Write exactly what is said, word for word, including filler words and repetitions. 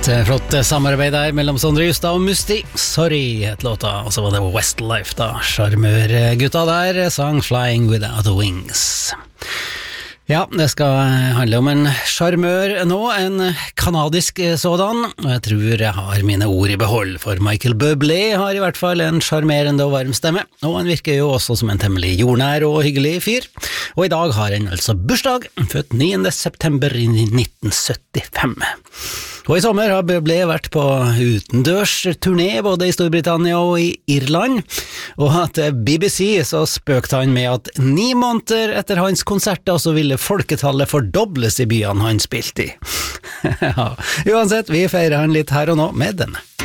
flott samarbeid der mellom Sondre Justad og Musti. Sorry, et låta, og så var det Westlife da. Charmør-gutta der sang Flying Without Wings. Ja, det skal handle om en charmør nå, en kanadisk sådan, og jeg tror jeg har mine ord i behold, for Michael Bublé har i hvert fall en charmerende og varm stemme, og han virker jo også som en temmelig jordnær og hyggelig fyr, og i dag har han altså bursdag, født niende september i nitten syttifem. Og i sommer har Bublé vært på utendørs turné både i Storbritannia og i Irland, og til B B C så spøkte han med at ni måneder etter hans konserter så ville folketallet fordobles i byene han spilte i. Ja, uansett, vi feirer han litt her og nå med denne.